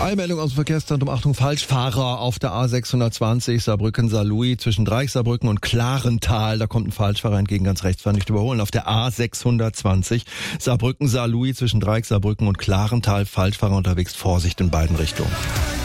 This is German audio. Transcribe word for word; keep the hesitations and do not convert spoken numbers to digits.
Eilmeldung aus dem Verkehrszentrum. Achtung, Falschfahrer auf der A sechshundertzwanzig Saarbrücken-Saarlouis zwischen Dreichsaarbrücken und Klarental. Da kommt ein Falschfahrer entgegen, ganz rechts, war nicht überholen. Auf der A sechshundertzwanzig Saarbrücken-Saarlouis zwischen Dreichsaarbrücken und Klarental. Falschfahrer unterwegs, Vorsicht in beiden Richtungen.